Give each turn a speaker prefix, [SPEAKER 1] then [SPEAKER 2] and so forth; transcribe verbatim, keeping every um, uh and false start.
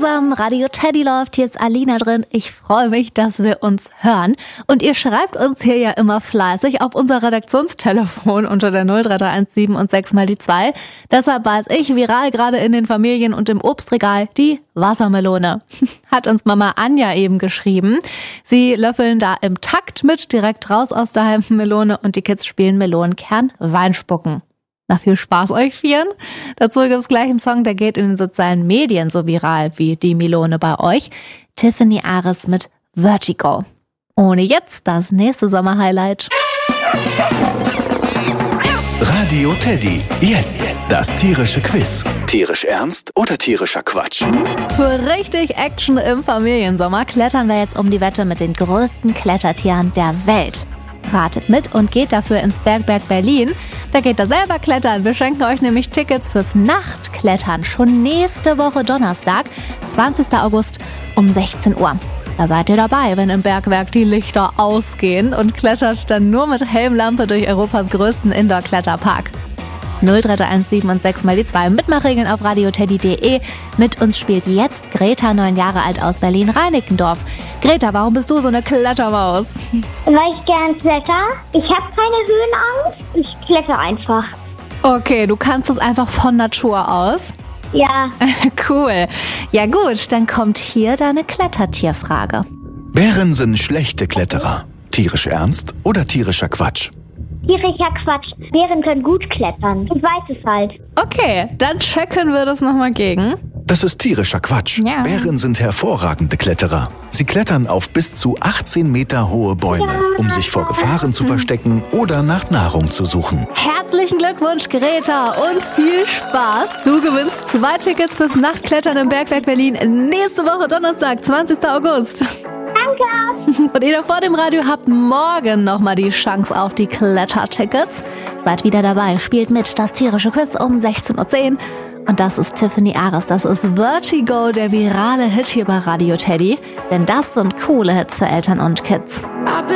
[SPEAKER 1] zusammen, Radio Teddy läuft, hier ist Alina drin. Ich freue mich, dass wir uns hören. Und ihr schreibt uns hier ja immer fleißig auf unser Redaktionstelefon unter der null drei drei eins sieben und sechs mal die zwei. Deshalb weiß ich, viral gerade in den Familien und im Obstregal, die Wassermelone. Hat uns Mama Anja eben geschrieben. Sie löffeln da im Takt mit, direkt raus aus der halben Melone und die Kids spielen Melonenkern Weinspucken. Na, viel Spaß euch Vieren. Dazu gibt's gleich einen Song, der geht in den sozialen Medien so viral wie die Melone bei euch. Tiffany Ares mit Vertigo. Ohne jetzt das nächste Sommerhighlight.
[SPEAKER 2] Radio Teddy. Jetzt das tierische Quiz. Tierisch ernst oder tierischer Quatsch?
[SPEAKER 1] Für richtig Action im Familiensommer klettern wir jetzt um die Wette mit den größten Klettertieren der Welt. Ratet mit und geht dafür ins Bergwerk Berlin. Da geht ihr selber klettern. Wir schenken euch nämlich Tickets fürs Nachtklettern. Schon nächste Woche Donnerstag, zwanzigsten August um sechzehn Uhr. Da seid ihr dabei, wenn im Bergwerk die Lichter ausgehen und klettert dann nur mit Helmlampe durch Europas größten Indoor-Kletterpark. null drei drei eins sieben und sechs mal die zwei. Mitmachregeln auf radioteddy punkt de. Mit uns spielt jetzt Greta, neun Jahre alt aus Berlin-Reinickendorf. Greta, warum bist du so eine Klettermaus?
[SPEAKER 3] Weil ich gern kletter. Ich habe keine Höhenangst. Ich kletter einfach.
[SPEAKER 1] Okay, du kannst es einfach von Natur aus?
[SPEAKER 3] Ja.
[SPEAKER 1] Cool. Ja gut, dann kommt hier deine Klettertierfrage.
[SPEAKER 2] Bären sind schlechte Kletterer. Tierisch ernst oder tierischer Quatsch?
[SPEAKER 3] Tierischer Quatsch. Bären können gut klettern. Ich weiß es halt.
[SPEAKER 1] Okay, dann checken wir das nochmal gegen.
[SPEAKER 2] Das ist tierischer Quatsch.
[SPEAKER 1] Ja.
[SPEAKER 2] Bären sind hervorragende Kletterer. Sie klettern auf bis zu achtzehn Meter hohe Bäume, um sich vor Gefahren zu verstecken oder nach Nahrung zu suchen.
[SPEAKER 1] Herzlichen Glückwunsch, Greta, und viel Spaß. Du gewinnst zwei Tickets fürs Nachtklettern im Bergwerk Berlin nächste Woche Donnerstag, zwanzigsten August.
[SPEAKER 3] Danke.
[SPEAKER 1] Und ihr da vor dem Radio habt morgen nochmal die Chance auf die Klettertickets. Seid wieder dabei, spielt mit, das tierische Quiz um sechzehn Uhr zehn. Und das ist Tiffany Ares, das ist Vertigo, der virale Hit hier bei Radio Teddy. Denn das sind coole Hits für Eltern und Kids.